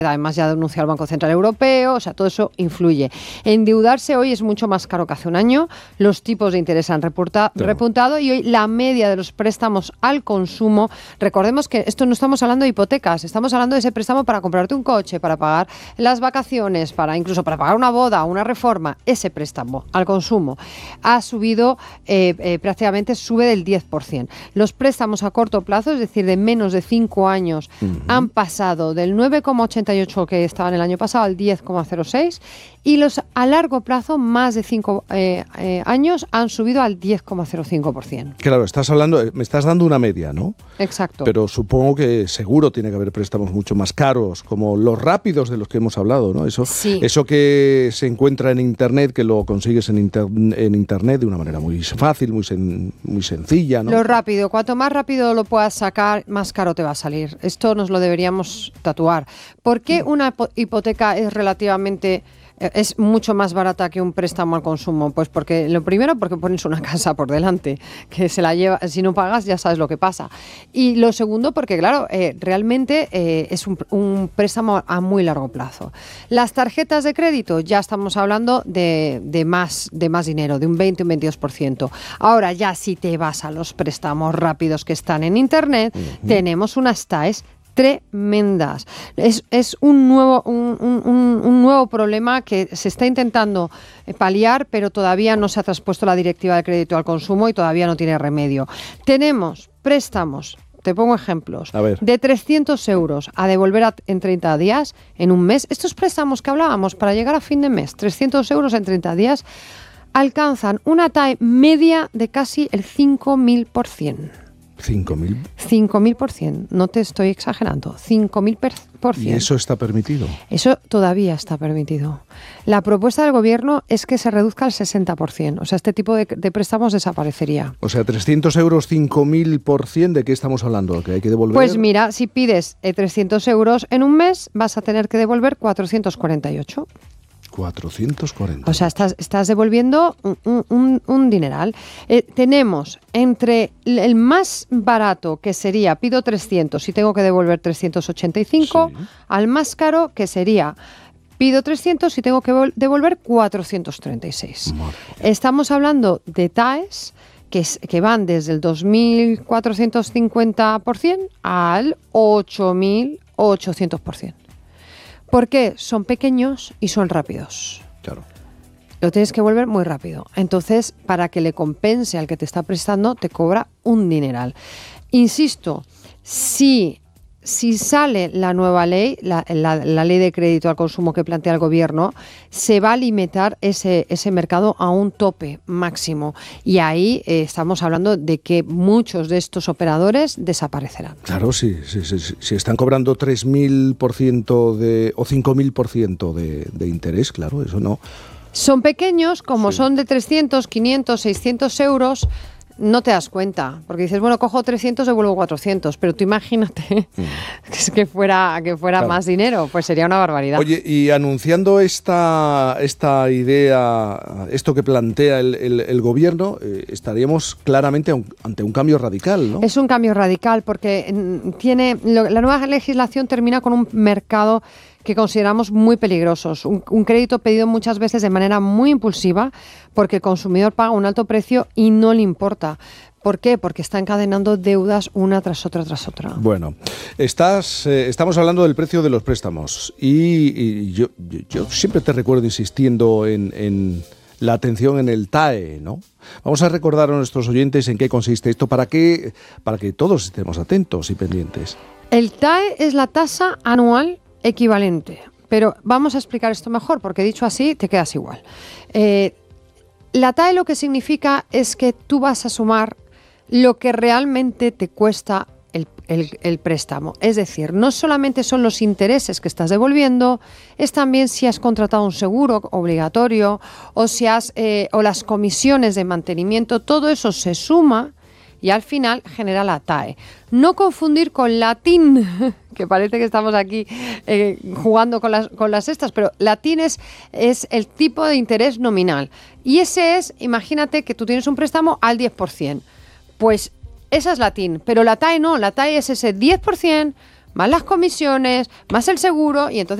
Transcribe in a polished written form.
Además ya denunció al Banco Central Europeo, o sea, todo eso influye. Endeudarse hoy es mucho más caro que hace un año, los tipos de interés han repuntado y hoy la media de los préstamos al consumo, recordemos que esto no estamos hablando de hipotecas, estamos hablando de ese préstamo para comprarte un coche, para pagar las vacaciones, incluso para pagar una boda, una reforma, ese préstamo al consumo ha subido, prácticamente sube del 10%. Los préstamos a corto plazo, es decir, de menos de 5 años, han pasado del 9,88 que estaban el año pasado al 10,06 y los a largo plazo, más de 5 años, han subido al 10,05%. Claro, me estás dando una media, ¿no? Exacto. Pero supongo que seguro tiene que haber préstamos mucho más caros, como los rápidos de los que hemos hablado, ¿no? Eso que se encuentra en Internet, que lo consigues en Internet de una manera muy fácil, muy sencilla, ¿no? Lo rápido, cuanto más rápido lo puedas sacar, más caro te va a salir. Esto nos lo deberíamos tatuar. ¿Por qué una hipoteca es mucho más barata que un préstamo al consumo? Pues porque pones una casa por delante, que se la lleva, si no pagas ya sabes lo que pasa. Y lo segundo, porque claro, realmente es un préstamo a muy largo plazo. Las tarjetas de crédito, ya estamos hablando de más dinero, de un 20 o un 22%. Ahora ya si te vas a los préstamos rápidos que están en Internet, tenemos unas TAEs tremendas. Es un nuevo problema que se está intentando paliar, pero todavía no se ha traspuesto la directiva de crédito al consumo y todavía no tiene remedio. Tenemos préstamos, te pongo ejemplos, de 300 euros a devolver en 30 días, en un mes. Estos préstamos que hablábamos para llegar a fin de mes, 300 euros en 30 días, alcanzan una TAE media de casi el 5.000%. 5.000. 5.000%, no te estoy exagerando, 5.000%. ¿Y eso está permitido? Eso todavía está permitido. La propuesta del gobierno es que se reduzca al 60%, o sea, este tipo de préstamos desaparecería. O sea, 300 euros, 5.000%, ¿de qué estamos hablando? ¿Que hay que devolver? Pues mira, si pides 300 euros en un mes, vas a tener que devolver 448. 440. O sea, estás devolviendo un dineral. Tenemos entre el más barato, que sería pido 300 y tengo que devolver 385, al más caro, que sería pido 300 y tengo que devolver 436. Estamos hablando de TAEs que van desde el 2.450% al 8.800%. ¿Por qué? Son pequeños y son rápidos. Claro. Lo tienes que volver muy rápido. Entonces, para que le compense al que te está prestando, te cobra un dineral. Insisto, si sale la nueva ley, la ley de crédito al consumo que plantea el gobierno, se va a limitar ese mercado a un tope máximo. Y ahí estamos hablando de que muchos de estos operadores desaparecerán. Claro, sí. Si están cobrando 3.000% o 5.000% de interés, claro, eso no. Son pequeños, como son de 300, 500, 600 euros, no te das cuenta, porque dices, bueno, cojo 300, devuelvo 400, pero tú imagínate que fuera claro, más dinero, pues sería una barbaridad. Oye, y anunciando esta idea, esto que plantea el gobierno, estaríamos claramente ante un cambio radical, ¿no? Es un cambio radical porque la nueva legislación termina con un mercado que consideramos muy peligrosos. Un crédito pedido muchas veces de manera muy impulsiva porque el consumidor paga un alto precio y no le importa. ¿Por qué? Porque está encadenando deudas una tras otra tras otra. Bueno, estamos hablando del precio de los préstamos y yo siempre te recuerdo insistiendo en la atención en el TAE, ¿no? Vamos a recordar a nuestros oyentes en qué consiste esto para que todos estemos atentos y pendientes. El TAE es la tasa anual equivalente, pero vamos a explicar esto mejor porque dicho así te quedas igual. La TAE lo que significa es que tú vas a sumar lo que realmente te cuesta el préstamo. Es decir, no solamente son los intereses que estás devolviendo, es también si has contratado un seguro obligatorio o o las comisiones de mantenimiento, todo eso se suma y al final genera la TAE. No confundir con la TIN, que parece que estamos aquí jugando con las estas, pero la TIN es el tipo de interés nominal. Y ese es, imagínate que tú tienes un préstamo al 10%. Pues esa es la TIN, pero la TAE no, la TAE es ese 10% más las comisiones, más el seguro, y entonces